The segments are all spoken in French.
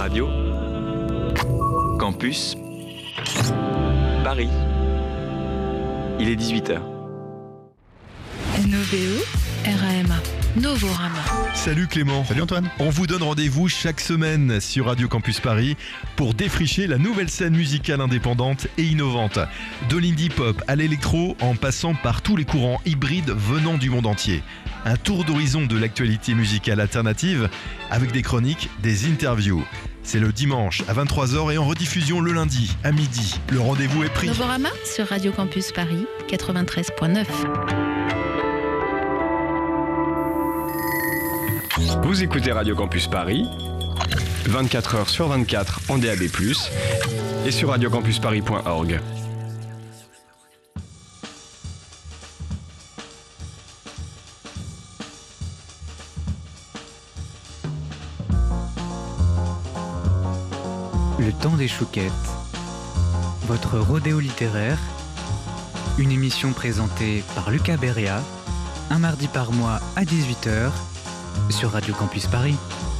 Radio Campus Paris. Il est 18h. Novéo, RAMA, Novorama. Salut Clément. Salut Antoine. On vous donne rendez-vous chaque semaine sur Radio Campus Paris pour défricher la nouvelle scène musicale indépendante et innovante. De l'indie pop à l'électro en passant par tous les courants hybrides venant du monde entier. Un tour d'horizon de l'actualité musicale alternative avec des chroniques, des interviews. C'est le dimanche à 23h et en rediffusion le lundi à midi. Le rendez-vous est pris. Novorama sur Radio Campus Paris 93.9. Vous écoutez Radio Campus Paris, 24h sur 24 en DAB+, et sur radiocampusparis.org. Le temps des chouquettes, votre rodéo littéraire, une émission présentée par Lucas Beria, un mardi par mois à 18h sur Radio Campus Paris.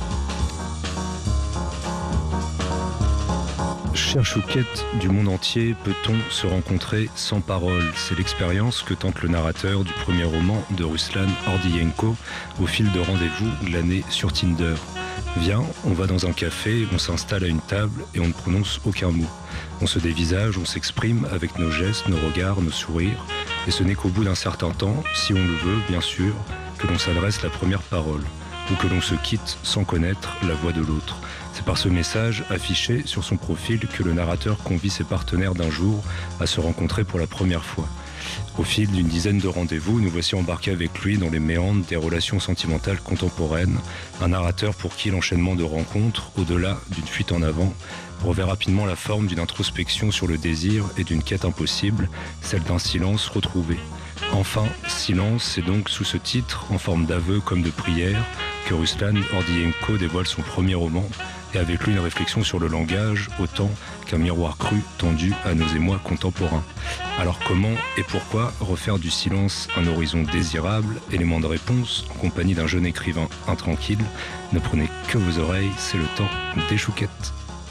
Chers chouquettes du monde entier, peut-on se rencontrer sans parole ? C'est l'expérience que tente le narrateur du premier roman de Ruslan Ordiyenko, Au fil de rendez-vous glané sur Tinder. Viens, on va dans un café, on s'installe à une table et on ne prononce aucun mot. On se dévisage, on s'exprime avec nos gestes, nos regards, nos sourires. Et ce n'est qu'au bout d'un certain temps, si on le veut, bien sûr, que l'on s'adresse la première parole, ou que l'on se quitte sans connaître la voix de l'autre. C'est par ce message affiché sur son profil que le narrateur convie ses partenaires d'un jour à se rencontrer pour la première fois. Au fil d'une dizaine de rendez-vous, nous voici embarqués avec lui dans les méandres des relations sentimentales contemporaines, un narrateur pour qui l'enchaînement de rencontres, au-delà d'une fuite en avant, revêt rapidement la forme d'une introspection sur le désir et d'une quête impossible, celle d'un silence retrouvé. Enfin, silence, c'est donc sous ce titre, en forme d'aveu comme de prière, que Ruslan Ordiyenko dévoile son premier roman, et avec lui une réflexion sur le langage, autant qu'un miroir cru tendu à nos émois contemporains. Alors comment et pourquoi refaire du silence un horizon désirable ? Élément de réponse, en compagnie d'un jeune écrivain intranquille. Ne prenez que vos oreilles, c'est le temps des chouquettes.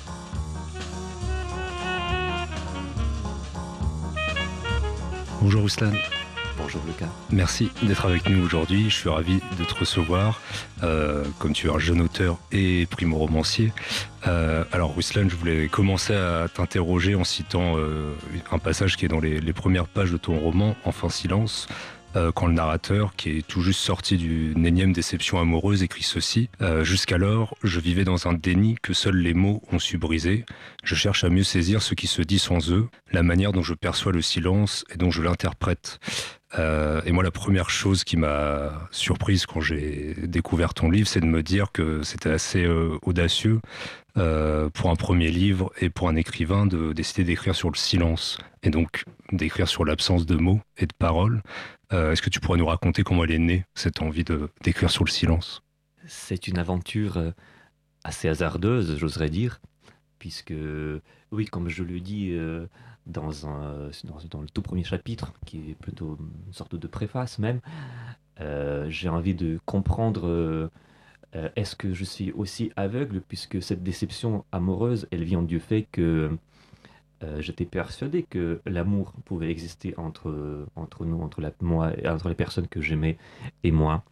Bonjour Ruslan. Bonjour Lucas. Merci d'être avec nous aujourd'hui, je suis ravi de te recevoir, comme tu es un jeune auteur et primo-romancier. Alors Ruslan, je voulais commencer à t'interroger en citant un passage qui est dans les premières pages de ton roman, Enfin silence, quand le narrateur, qui est tout juste sorti d'une énième déception amoureuse, écrit ceci. Jusqu'alors, je vivais dans un déni que seuls les mots ont su briser. Je cherche à mieux saisir ce qui se dit sans eux, la manière dont je perçois le silence et dont je l'interprète. Et moi, la première chose qui m'a surprise quand j'ai découvert ton livre, c'est de me dire que c'était assez audacieux pour un premier livre et pour un écrivain de décider d'écrire sur le silence et donc d'écrire sur l'absence de mots et de paroles. Est-ce que tu pourrais nous raconter comment elle est née, cette envie d'écrire sur le silence ? C'est une aventure assez hasardeuse, j'oserais dire, puisque, oui, comme je le dis dans le tout premier chapitre, qui est plutôt une sorte de préface même, j'ai envie de comprendre est-ce que je suis aussi aveugle, puisque cette déception amoureuse, elle vient du fait que j'étais persuadé que l'amour pouvait exister entre nous, entre les personnes que j'aimais et moi.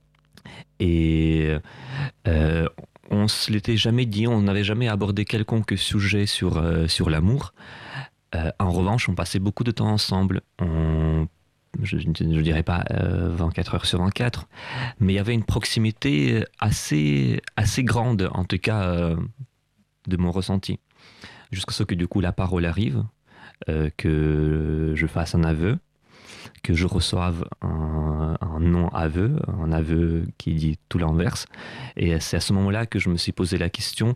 Et on se l'était jamais dit, on n'avait jamais abordé quelconque sujet sur l'amour. En revanche, on passait beaucoup de temps ensemble. Je dirais pas 24 heures sur 24, mais il y avait une proximité assez grande, en tout cas, de mon ressenti. Jusqu'à ce que du coup la parole arrive, que je fasse un aveu, que je reçoive un non-aveu, un aveu qui dit tout l'inverse. Et c'est à ce moment-là que je me suis posé la question,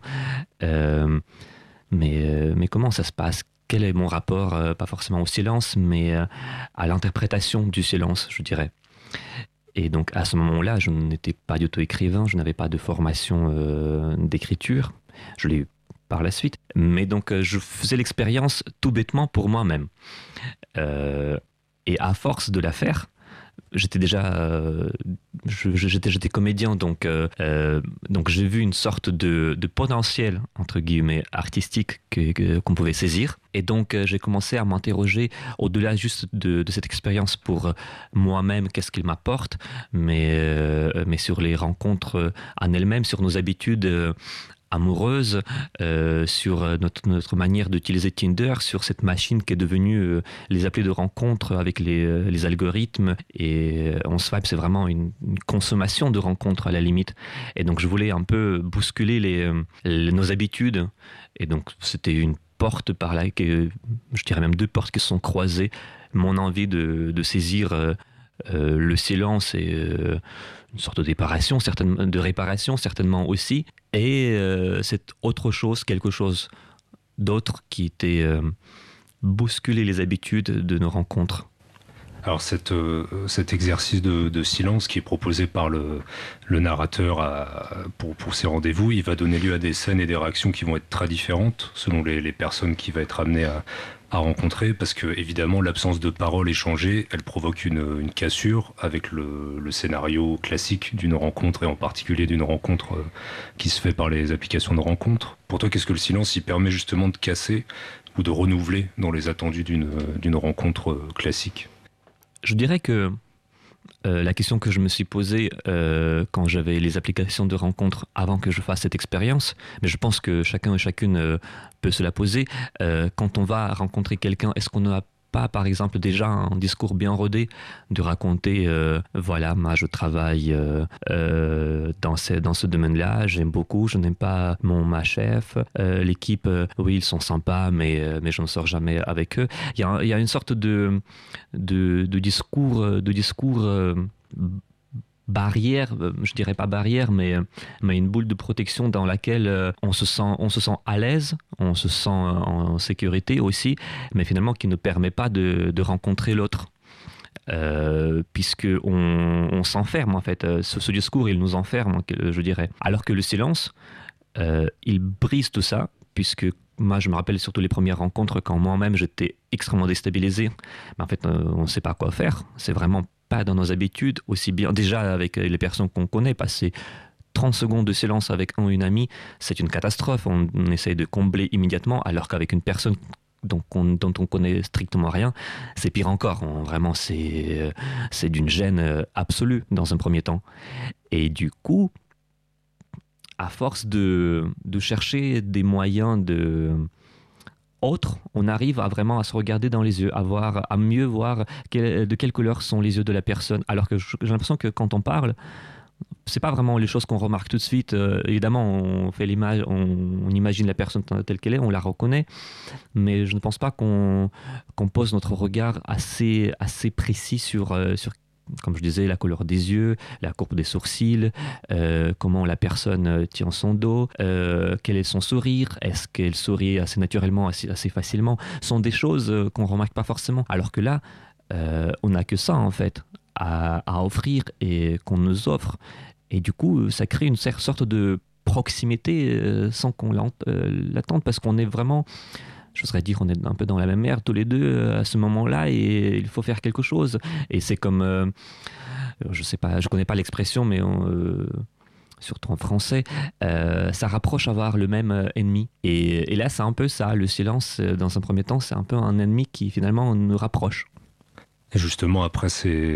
mais comment ça se passe ? Quel est mon rapport, pas forcément au silence, mais à l'interprétation du silence, je dirais. Et donc à ce moment-là, je n'étais pas du tout écrivain, je n'avais pas de formation d'écriture. Je l'ai eu par la suite. Mais donc je faisais l'expérience tout bêtement pour moi-même. Et à force de la faire, j'étais déjà, j'étais comédien, donc j'ai vu une sorte de potentiel entre guillemets artistique qu'on pouvait saisir. Et donc j'ai commencé à m'interroger au-delà juste de cette expérience pour moi-même, qu'est-ce qu'il m'apporte, mais sur les rencontres en elles-mêmes, sur nos habitudes amoureuses, sur notre manière d'utiliser Tinder, sur cette machine qui est devenue les applis de rencontres avec les algorithmes. Et On Swipe, c'est vraiment une consommation de rencontres à la limite. Et donc je voulais un peu bousculer nos habitudes. Et donc c'était une porte par là, je dirais même deux portes qui se sont croisées. Mon envie de saisir le silence et une sorte de réparation certainement aussi, et c'est autre chose, quelque chose d'autre qui était bousculer les habitudes de nos rencontres. Alors cet exercice de silence qui est proposé par le narrateur pour ces rendez-vous, il va donner lieu à des scènes et des réactions qui vont être très différentes selon les personnes qu'il va être amené à rencontrer, parce que évidemment l'absence de parole échangée, elle provoque une cassure avec le scénario classique d'une rencontre, et en particulier d'une rencontre qui se fait par les applications de rencontres. Pour toi, qu'est-ce que le silence il permet justement de casser ou de renouveler dans les attendus d'une rencontre classique ? Je dirais que la question que je me suis posée quand j'avais les applications de rencontres avant que je fasse cette expérience, mais je pense que chacun et chacune peut se la poser, quand on va rencontrer quelqu'un, est-ce qu'on n'a pas, par exemple, déjà un discours bien rodé de raconter voilà, moi je travaille dans ce domaine-là, j'aime beaucoup, je n'aime pas ma chef, l'équipe, oui, ils sont sympas, mais je ne sors jamais avec eux. Il y a une sorte de discours barrière, je dirais pas barrière, mais une boule de protection dans laquelle on se sent à l'aise, on se sent en sécurité aussi, mais finalement qui ne permet pas de rencontrer l'autre. Puisque on s'enferme en fait, ce discours il nous enferme, je dirais. Alors que le silence, il brise tout ça, puisque moi je me rappelle surtout les premières rencontres quand moi-même j'étais extrêmement déstabilisé, mais en fait on ne sait pas quoi faire, c'est vraiment pas dans nos habitudes, aussi bien déjà avec les personnes qu'on connaît, passer 30 secondes de silence avec une amie, c'est une catastrophe, on essaye de combler immédiatement, alors qu'avec une personne dont on connaît strictement rien, c'est pire encore, vraiment c'est d'une gêne absolue dans un premier temps. Et du coup, à force de chercher des moyens autres, on arrive vraiment à se regarder dans les yeux, à mieux voir de quelle couleur sont les yeux de la personne. Alors que j'ai l'impression que quand on parle, c'est pas vraiment les choses qu'on remarque tout de suite. Évidemment, on fait l'image, on imagine la personne telle qu'elle est, on la reconnaît, mais je ne pense pas qu'on pose notre regard assez précis sur comme je disais, la couleur des yeux, la courbe des sourcils, comment la personne tient son dos, quel est son sourire, est-ce qu'elle sourit assez naturellement, assez facilement, sont des choses qu'on ne remarque pas forcément. Alors que là, on n'a que ça en fait à offrir et qu'on nous offre. Et du coup, ça crée une sorte de proximité sans qu'on l'attende, parce qu'on est vraiment... J'oserais dire qu'on est un peu dans la même mer tous les deux à ce moment-là, et il faut faire quelque chose. Et c'est comme, je sais pas, je connais pas l'expression, mais surtout en français, ça rapproche avoir le même ennemi. Et là, c'est un peu ça, le silence, dans un premier temps, c'est un peu un ennemi qui finalement nous rapproche. Et justement, après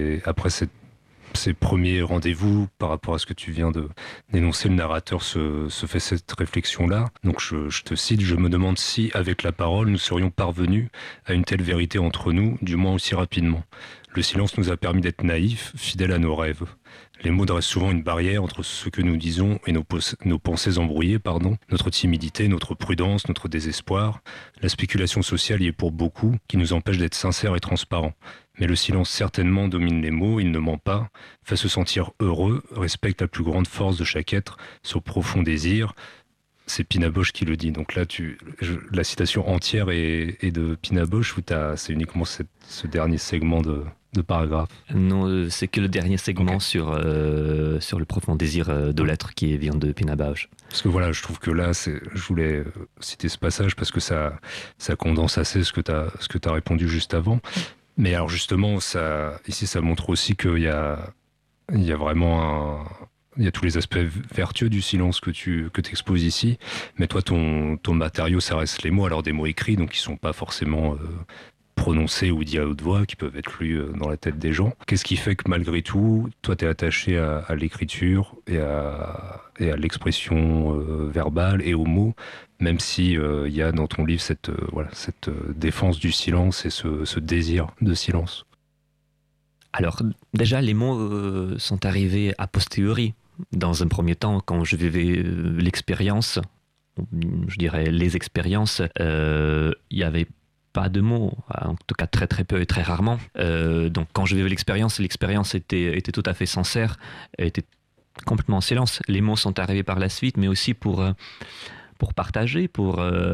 ces premiers rendez-vous, par rapport à ce que tu viens d'énoncer, le narrateur se fait cette réflexion-là. Donc je te cite, « Je me demande si, avec la parole, nous serions parvenus à une telle vérité entre nous, du moins aussi rapidement. Le silence nous a permis d'être naïfs, fidèles à nos rêves. Les mots dressent souvent une barrière entre ce que nous disons et nos pensées embrouillées, notre timidité, notre prudence, notre désespoir. La spéculation sociale y est pour beaucoup, qui nous empêche d'être sincères et transparents. Mais le silence certainement domine les mots, il ne ment pas, fait se sentir heureux, respecte la plus grande force de chaque être, son profond désir. » C'est Pina Bausch qui le dit. Donc là, la citation entière est de Pina Bausch, ou c'est uniquement ce dernier segment de paragraphe? Non, c'est que le dernier segment, okay. sur le profond désir de l'être qui vient de Pina Bausch. Parce que voilà, je trouve que là, je voulais citer ce passage parce que ça condense assez ce que tu as répondu juste avant. Mais alors justement, ici, ça montre aussi qu'il y a vraiment il y a tous les aspects vertueux du silence que tu exposes ici. Mais toi, ton matériau, ça reste les mots. Alors des mots écrits, donc qui sont pas forcément prononcés ou dits à haute voix, qui peuvent être lus dans la tête des gens. Qu'est-ce qui fait que malgré tout, toi, tu es attaché à l'écriture et à l'expression verbale et aux mots, même si il y a dans ton livre cette défense du silence et ce désir de silence? Alors, déjà, les mots sont arrivés a posteriori. Dans un premier temps, quand je vivais l'expérience, je dirais les expériences, il n'y avait pas de mots, en tout cas très très peu et très rarement. Donc quand je vivais l'expérience était tout à fait sincère, était complètement en silence. Les mots sont arrivés par la suite, mais aussi pour partager, pour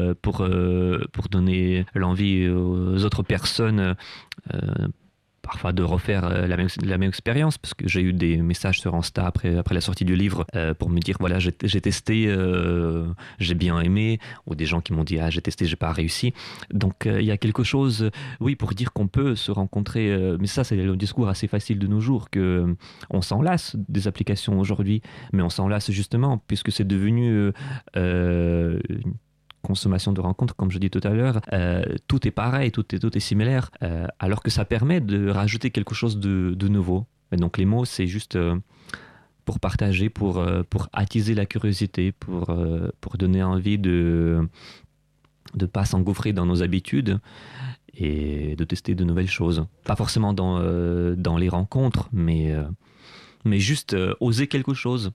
donner l'envie aux autres personnes parfois de refaire la même expérience, parce que j'ai eu des messages sur Insta après la sortie du livre pour me dire voilà, j'ai testé, j'ai bien aimé, ou des gens qui m'ont dit j'ai testé, j'ai pas réussi. Donc il y a quelque chose, oui, pour dire qu'on peut se rencontrer, mais ça c'est le discours assez facile de nos jours, que on s'en lasse des applications aujourd'hui, mais on s'en lasse justement puisque c'est devenu consommation de rencontres, comme je dis tout à l'heure, tout est pareil, tout est similaire, alors que ça permet de rajouter quelque chose de nouveau. Et donc les mots, c'est juste pour partager, pour attiser la curiosité, pour donner envie de ne pas s'engouffrer dans nos habitudes et de tester de nouvelles choses. Pas forcément dans les rencontres, mais juste oser quelque chose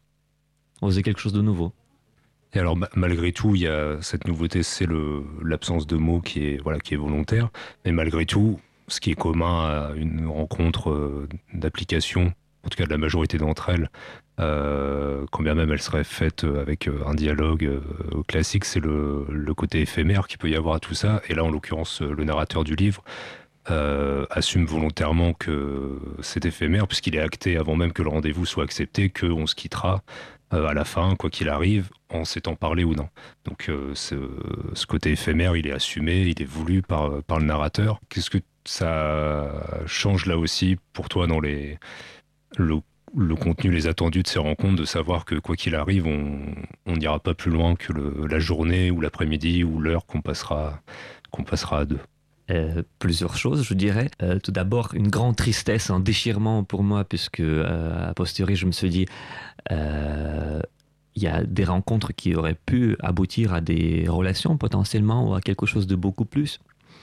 de nouveau. Et alors malgré tout, il y a cette nouveauté, c'est l'absence de mots qui est volontaire. Mais malgré tout, ce qui est commun à une rencontre d'application, en tout cas de la majorité d'entre elles, quand bien même elle serait faite avec un dialogue classique, c'est le côté éphémère qu'il peut y avoir à tout ça. Et là, en l'occurrence, le narrateur du livre assume volontairement que c'est éphémère, puisqu'il est acté avant même que le rendez-vous soit accepté, qu'on se quittera à la fin, quoi qu'il arrive, en s'étant parlé ou non. Donc ce côté éphémère, il est assumé, il est voulu par le narrateur. Qu'est-ce que ça change là aussi pour toi dans le contenu, les attendus de ces rencontres, de savoir que quoi qu'il arrive, on n'ira pas plus loin que la journée ou l'après-midi ou l'heure qu'on passera à deux? Plusieurs choses, je dirais. Tout d'abord, une grande tristesse, un déchirement pour moi, puisque a posteriori, je me suis dit, il y a des rencontres qui auraient pu aboutir à des relations potentiellement ou à quelque chose de beaucoup plus.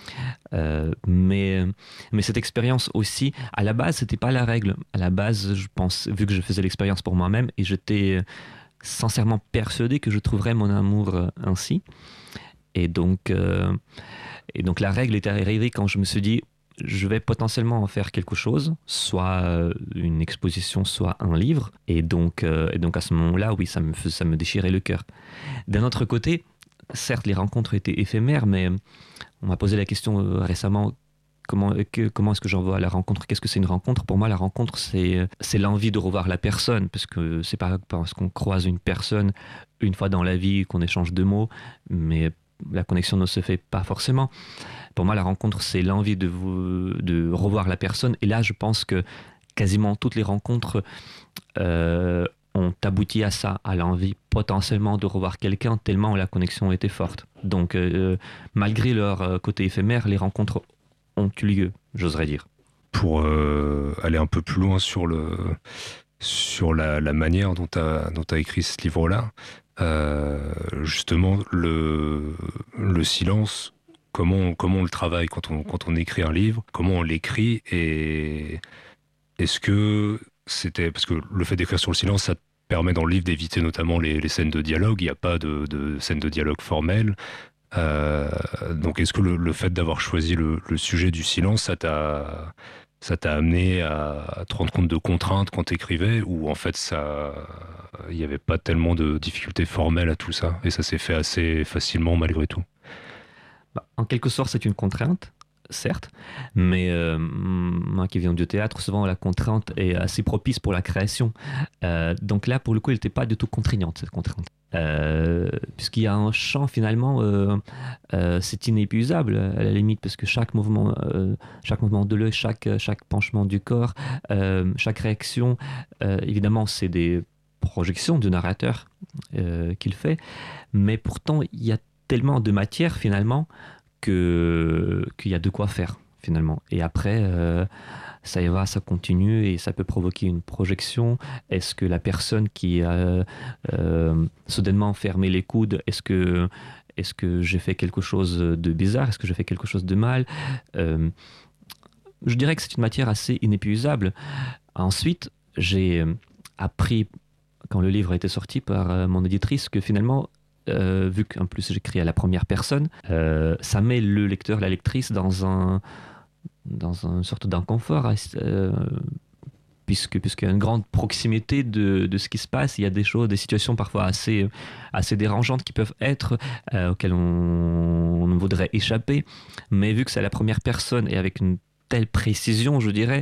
Mais cette expérience aussi, à la base, c'était pas la règle. À la base, je pense, vu que je faisais l'expérience pour moi-même, et j'étais sincèrement persuadé que je trouverais mon amour ainsi. Et donc la règle est arrivée quand je me suis dit, je vais potentiellement en faire quelque chose, soit une exposition, soit un livre. Et donc à ce moment-là, oui, ça me déchirait le cœur. D'un autre côté, certes, les rencontres étaient éphémères, mais on m'a posé la question récemment, comment est-ce que j'en vois la rencontre? Qu'est-ce que c'est une rencontre? Pour moi, la rencontre, c'est l'envie de revoir la personne, parce que c'est pas parce qu'on croise une personne une fois dans la vie qu'on échange 2 mots, mais la connexion ne se fait pas forcément. Pour moi, la rencontre, c'est l'envie de revoir la personne. Et là, je pense que quasiment toutes les rencontres ont abouti à ça, à l'envie potentiellement de revoir quelqu'un, tellement la connexion était forte. Donc, malgré leur côté éphémère, les rencontres ont eu lieu, j'oserais dire. Pour aller un peu plus loin sur la manière dont tu as écrit ce livre-là, justement, le silence, comment on le travaille quand on écrit un livre, comment on l'écrit, et est-ce que c'était... Parce que le fait d'écrire sur le silence, ça te permet dans le livre d'éviter notamment les scènes de dialogue, il n'y a pas de scènes de dialogue formelles. Donc est-ce que le fait d'avoir choisi le sujet du silence, ça t'a amené à te rendre compte de contraintes quand tu écrivais, ou en fait il n'y avait pas tellement de difficultés formelles à tout ça, et ça s'est fait assez facilement malgré tout? En quelque sorte, c'est une contrainte, certes, mais moi qui viens du théâtre, souvent la contrainte est assez propice pour la création. Donc là, pour le coup, elle n'était pas du tout contraignante, cette contrainte. puisqu'il y a un chant finalement, c'est inépuisable à la limite, parce que chaque mouvement de l'œil, chaque penchement du corps, chaque réaction, évidemment c'est des projections du narrateur qu'il fait, mais pourtant il y a tellement de matière finalement qu'il y a de quoi faire finalement. Et après, ça y va, ça continue et ça peut provoquer une projection. Est-ce que la personne qui a soudainement fermé les coudes, est-ce que j'ai fait quelque chose de bizarre? Est-ce que j'ai fait quelque chose de mal? Je dirais que c'est une matière assez inépuisable. Ensuite, j'ai appris, quand le livre a été sorti par mon éditrice, que finalement, vu qu'en plus j'écris à la première personne, ça met le lecteur, la lectrice dans une sorte d'inconfort, puisqu'il y a une grande proximité de ce qui se passe. Il y a des situations parfois assez dérangeantes qui peuvent être, auxquelles on voudrait échapper. Mais vu que c'est à la première personne et avec une telle précision, je dirais,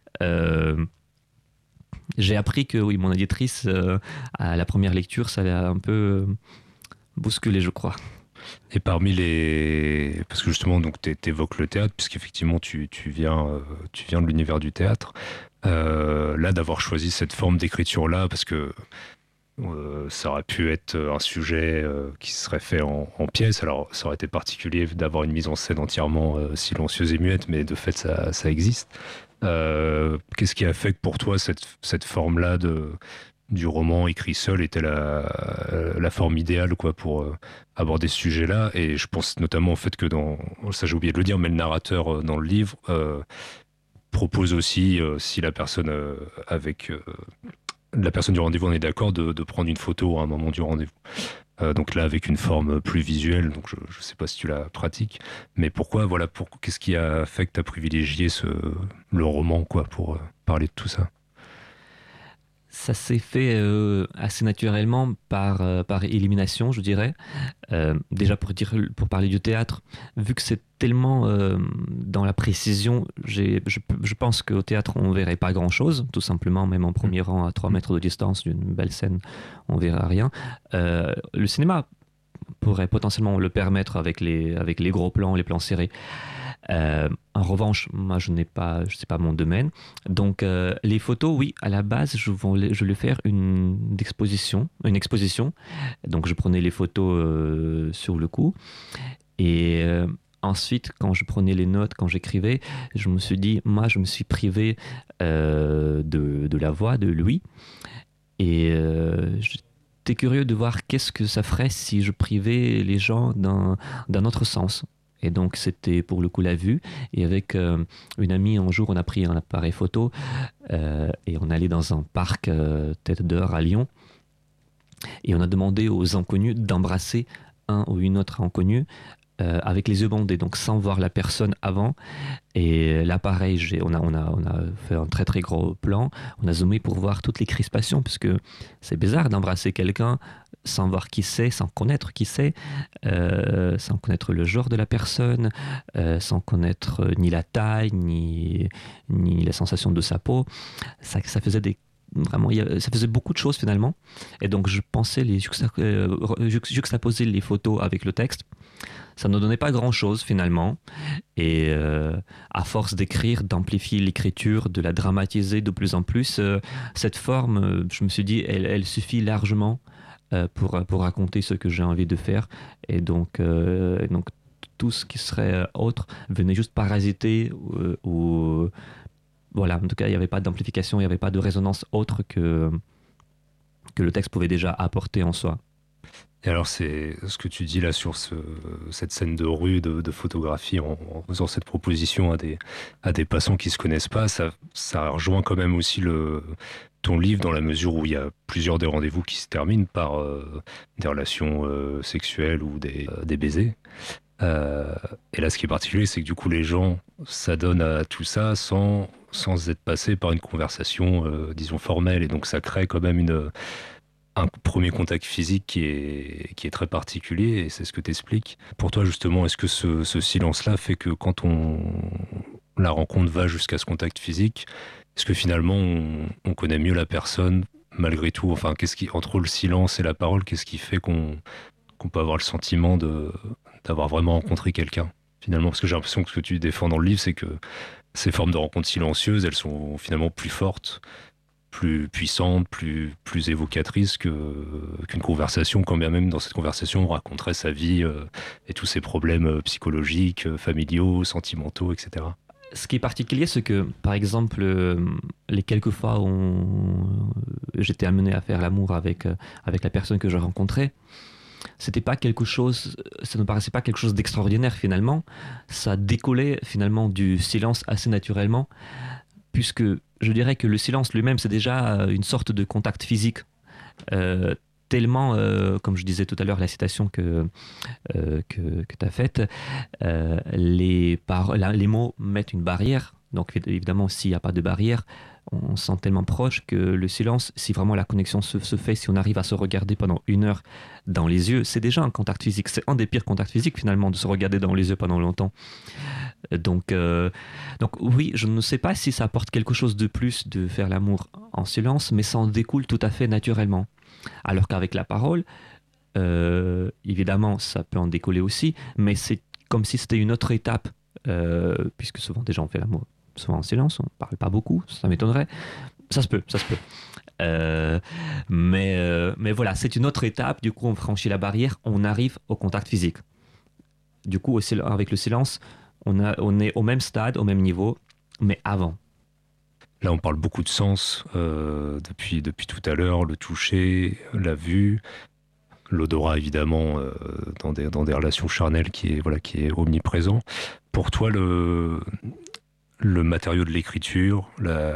j'ai appris que oui, mon éditrice, à la première lecture, ça l'a un peu bousculé, je crois. Et parmi les... Parce que justement, donc, t'évoques le théâtre, puisqu'effectivement, tu viens de l'univers du théâtre. Là, d'avoir choisi cette forme d'écriture-là, parce que ça aurait pu être un sujet qui serait fait en pièce. Alors, ça aurait été particulier d'avoir une mise en scène entièrement silencieuse et muette, mais de fait, ça existe. Qu'est-ce qui a fait que pour toi, cette forme-là du roman écrit seul était la forme idéale, quoi, pour aborder ce sujet-là? Et je pense notamment au fait que ça j'ai oublié de le dire, mais le narrateur dans le livre propose aussi, si la personne la personne du rendez-vous en est d'accord, de prendre une photo à un moment du rendez-vous. Donc là, avec une forme plus visuelle, donc je ne sais pas si tu la pratiques, mais pourquoi, voilà, qu'est-ce qui a fait que tu as privilégié le roman, quoi, pour parler de tout ça? Ça s'est fait assez naturellement par élimination, je dirais. Déjà pour parler du théâtre, vu que c'est tellement dans la précision, je pense qu'au théâtre on verrait pas grand-chose, tout simplement, même en premier rang à 3 mètres de distance d'une belle scène, on verra rien. Le cinéma pourrait potentiellement le permettre avec les gros plans, les plans serrés. En revanche, moi, c'est pas mon domaine. Donc, les photos, oui, à la base, je voulais faire une exposition. Donc, je prenais les photos sur le coup. Et ensuite, quand je prenais les notes, quand j'écrivais, je me suis dit, moi, je me suis privé de la voix de Louis. Et j'étais curieux de voir qu'est-ce que ça ferait si je privais les gens d'un autre sens. Et donc, c'était pour le coup la vue. Et avec une amie, un jour, on a pris un appareil photo et on allait dans un parc Tête d'Or à Lyon. Et on a demandé aux inconnus d'embrasser un ou une autre inconnue avec les yeux bandés, donc sans voir la personne avant. Et l'appareil, on a fait un très très gros plan. On a zoomé pour voir toutes les crispations, parce que c'est bizarre d'embrasser quelqu'un sans voir qui c'est, sans connaître qui c'est, sans connaître le genre de la personne, sans connaître ni la taille, ni la sensation de sa peau. Ça faisait ça faisait beaucoup de choses finalement. Et donc je pensais juxtaposer les photos avec le texte. Ça ne donnait pas grand-chose finalement. Et à force d'écrire, d'amplifier l'écriture, de la dramatiser de plus en plus, cette forme, je me suis dit, elle suffit largement pour raconter ce que j'ai envie de faire. Et donc tout ce qui serait autre venait juste parasiter ou voilà, en tout cas, il n'y avait pas d'amplification, il n'y avait pas de résonance autre que le texte pouvait déjà apporter en soi. Et alors, c'est ce que tu dis là sur cette scène de rue, de photographie, en faisant cette proposition à des passants qui ne se connaissent pas, ça rejoint quand même aussi ton livre, dans la mesure où il y a plusieurs des rendez-vous qui se terminent par des relations sexuelles ou des baisers. Et là, ce qui est particulier, c'est que du coup, les gens s'adonnent à tout ça sans être passés par une conversation, disons, formelle. Et donc, ça crée quand même un premier contact physique qui est très particulier, et c'est ce que tu expliques. Pour toi, justement, est-ce que ce silence-là fait que quand la rencontre va jusqu'à ce contact physique, est-ce que finalement, on connaît mieux la personne malgré tout, enfin, entre le silence et la parole, qu'est-ce qui fait qu'on peut avoir le sentiment d'avoir vraiment rencontré quelqu'un, finalement? Parce que j'ai l'impression que ce que tu défends dans le livre, c'est que ces formes de rencontres silencieuses, elles sont finalement plus fortes, plus puissantes, plus évocatrices qu'une conversation, quand bien même dans cette conversation, on raconterait sa vie et tous ses problèmes psychologiques, familiaux, sentimentaux, etc. Ce qui est particulier, c'est que, par exemple, les quelques fois où j'étais amené à faire l'amour avec la personne que je rencontrais, ça ne paraissait pas quelque chose d'extraordinaire finalement. Ça décollait finalement du silence assez naturellement, puisque je dirais que le silence lui-même, c'est déjà une sorte de contact physique. Tellement, comme je disais tout à l'heure, la citation que tu as faite, les mots mettent une barrière. Donc évidemment, s'il n'y a pas de barrière, on se sent tellement proche que le silence, si vraiment la connexion se fait, si on arrive à se regarder pendant 1 heure dans les yeux, c'est déjà un contact physique. C'est un des pires contacts physiques finalement, de se regarder dans les yeux pendant longtemps. Donc oui, je ne sais pas si ça apporte quelque chose de plus de faire l'amour en silence, mais ça en découle tout à fait naturellement. Alors qu'avec la parole, évidemment, ça peut en décoller aussi, mais c'est comme si c'était une autre étape, puisque souvent déjà on fait l'amour souvent en silence, on ne parle pas beaucoup, ça m'étonnerait. Ça se peut. Mais voilà, c'est une autre étape, du coup on franchit la barrière, on arrive au contact physique. Du coup, avec le silence, on est au même stade, au même niveau, mais avant. Là, on parle beaucoup de sens depuis tout à l'heure, le toucher, la vue, l'odorat évidemment dans des relations charnelles qui est omniprésent. Pour toi, le matériau de l'écriture,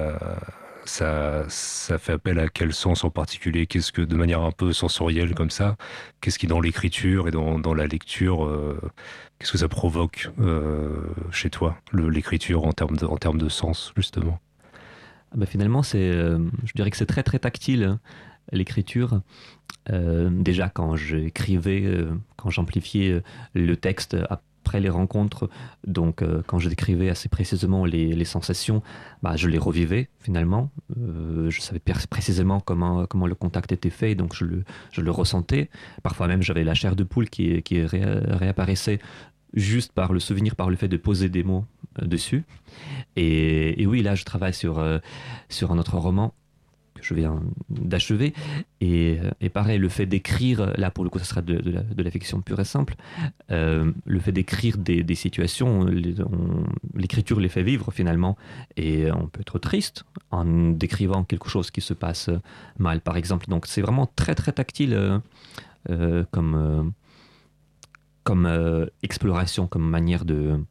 ça fait appel à quel sens en particulier? Qu'est-ce que, de manière un peu sensorielle comme ça, qu'est-ce qui dans l'écriture et dans la lecture, qu'est-ce que ça provoque chez toi, l'écriture en termes de sens justement? Finalement, je dirais que c'est très très tactile, hein, l'écriture. Déjà quand j'écrivais, quand j'amplifiais le texte après les rencontres, donc quand je décrivais assez précisément les sensations, je les revivais finalement. Je savais précisément comment le contact était fait, donc je le ressentais. Parfois même j'avais la chair de poule qui réapparaissait juste par le souvenir, par le fait de poser des mots dessus. Et oui, là je travaille sur un autre roman que je viens d'achever, et pareil, le fait d'écrire, là pour le coup ça sera de la fiction pure et simple, le fait d'écrire des situations, l'écriture les fait vivre finalement, et on peut être triste en décrivant quelque chose qui se passe mal par exemple. Donc c'est vraiment très très tactile comme exploration, comme manière de...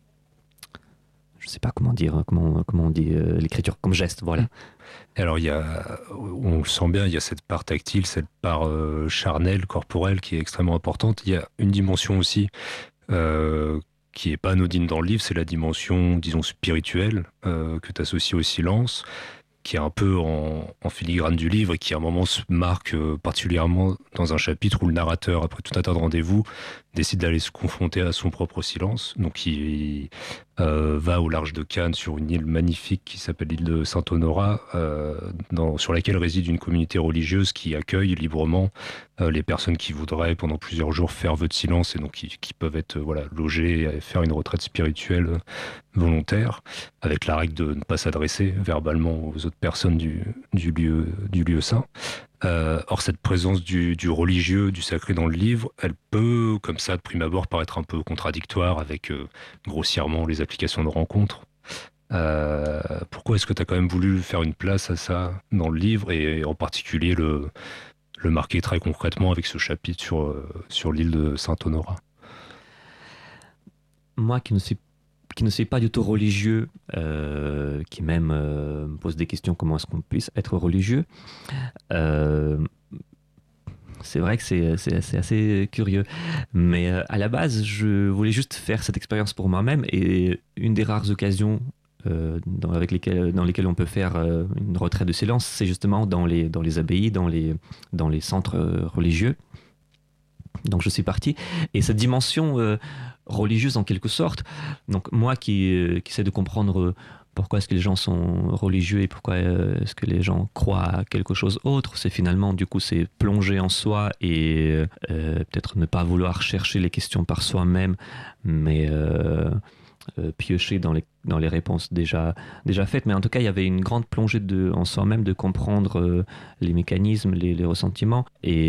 Je sais pas comment dire, comment on dit l'écriture, comme geste, voilà. Et alors, on le sent bien, il y a cette part tactile, cette part charnelle, corporelle qui est extrêmement importante. Il y a une dimension aussi qui est pas anodine dans le livre, c'est la dimension, disons, spirituelle que tu associes au silence, qui est un peu en filigrane du livre et qui à un moment se marque particulièrement dans un chapitre où le narrateur, après tout un tas de rendez-vous, décide d'aller se confronter à son propre silence. Donc il va au large de Cannes sur une île magnifique qui s'appelle l'île de Saint-Honorat, sur laquelle réside une communauté religieuse qui accueille librement les personnes qui voudraient pendant plusieurs jours faire vœu de silence et donc qui peuvent être logées et faire une retraite spirituelle volontaire, avec la règle de ne pas s'adresser verbalement aux autres personnes du lieu saint. Or, cette présence du religieux, du sacré dans le livre, elle peut, comme ça, de prime abord, paraître un peu contradictoire avec, grossièrement, les applications de rencontres. Pourquoi est-ce que tu as quand même voulu faire une place à ça dans le livre, et en particulier le marquer très concrètement avec ce chapitre sur l'île de Saint-Honorat? Moi qui ne suis pas du tout religieux, qui même me pose des questions, comment est-ce qu'on puisse être religieux, c'est vrai que c'est assez curieux. Mais à la base, je voulais juste faire cette expérience pour moi-même, et une des rares occasions dans lesquelles on peut faire une retraite de silence, c'est justement dans les abbayes, dans les centres religieux. Donc je suis parti, et cette dimension religieuse en quelque sorte, donc moi qui essaie de comprendre pourquoi est-ce que les gens sont religieux et pourquoi est-ce que les gens croient à quelque chose autre. C'est finalement, du coup, c'est plonger en soi et peut-être ne pas vouloir chercher les questions par soi-même, mais piocher dans les réponses déjà faites. Mais en tout cas, il y avait une grande plongée en soi-même, de comprendre les mécanismes, les ressentiments.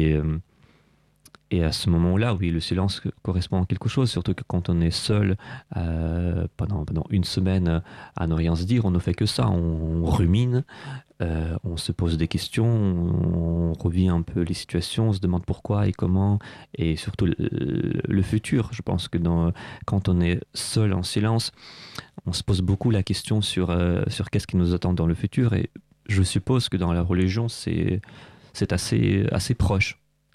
Et à ce moment-là, oui, le silence correspond à quelque chose, surtout que quand on est seul pendant une semaine à ne rien se dire, on ne fait que ça, on rumine, on se pose des questions, on revit un peu les situations, on se demande pourquoi et comment, et surtout le futur. Je pense que quand on est seul en silence, on se pose beaucoup la question sur qu'est-ce qui nous attend dans le futur, et je suppose que dans la religion, c'est assez proche.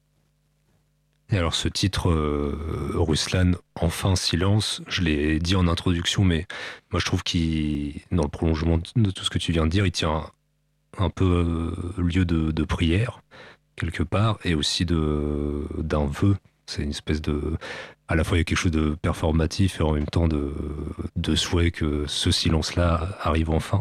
Et alors ce titre, Ruslan, Enfin silence, je l'ai dit en introduction, mais moi je trouve qu'il, dans le prolongement de tout ce que tu viens de dire, il tient un peu lieu de prière, quelque part, et aussi d'un vœu. C'est une espèce de... À la fois il y a quelque chose de performatif et en même temps de souhait que ce silence-là arrive enfin.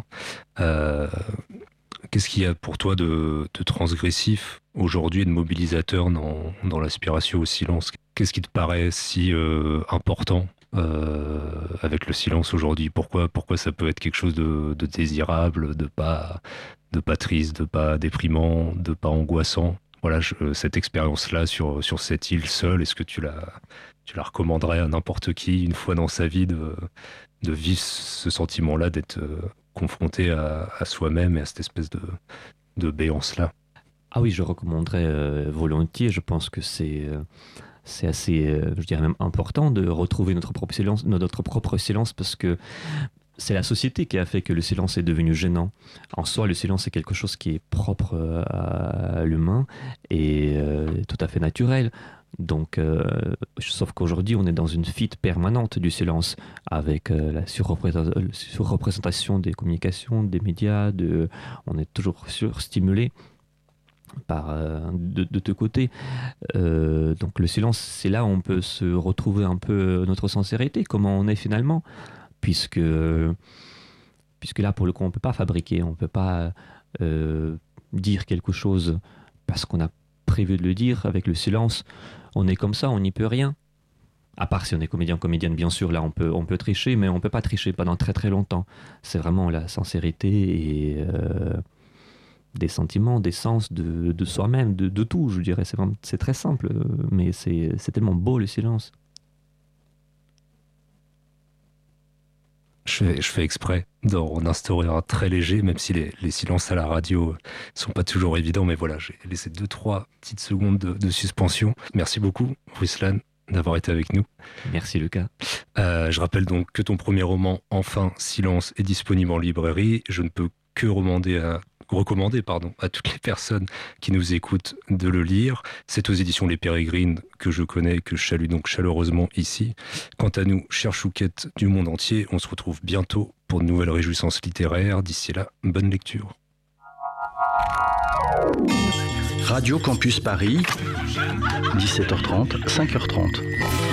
Qu'est-ce qu'il y a pour toi de transgressif aujourd'hui et de mobilisateur dans l'aspiration au silence? Qu'est-ce qui te paraît si important avec le silence aujourd'hui? Pourquoi ça peut être quelque chose de désirable, de pas triste, de pas déprimant, de pas angoissant? Voilà, cette expérience-là sur cette île seule, est-ce que tu la recommanderais à n'importe qui une fois dans sa vie de vivre ce sentiment-là, d'être confronté à soi-même et à cette espèce de béance-là? Ah oui, je recommanderais volontiers. Je pense que c'est assez, je dirais même important de retrouver notre propre silence, parce que c'est la société qui a fait que le silence est devenu gênant. En soi, le silence est quelque chose qui est propre à l'humain et tout à fait naturel. Donc, sauf qu'aujourd'hui, on est dans une fuite permanente du silence, avec la surreprésentation des communications, des médias, on est toujours surstimulé de tous côtés. Donc le silence, c'est là où on peut se retrouver un peu notre sincérité, comment on est finalement, puisque là, pour le coup, on ne peut pas fabriquer, on ne peut pas dire quelque chose parce qu'on a prévu de le dire. Avec le silence, on est comme ça, on n'y peut rien. À part si on est comédien, comédienne, bien sûr, là on peut tricher, mais on ne peut pas tricher pendant très très longtemps. C'est vraiment la sincérité et des sentiments, des sens de soi-même, de tout, je dirais. C'est très simple, mais c'est tellement beau, le silence. Je fais exprès d'en instaurer un très léger, même si les silences à la radio sont pas toujours évidents, mais voilà, j'ai laissé 2-3 petites secondes de suspension. Merci beaucoup, Ruslan, d'avoir été avec nous. Merci, Lucas. Je rappelle donc que ton premier roman, Enfin silence, est disponible en librairie. Je ne peux que recommander à toutes les personnes qui nous écoutent de le lire. C'est aux éditions Les Pérégrines, que je connais, que je salue donc chaleureusement ici. Quant à nous, chères chouquettes du monde entier, on se retrouve bientôt pour de nouvelles réjouissances littéraires. D'ici là, bonne lecture. Radio Campus Paris, 17h30, 5h30.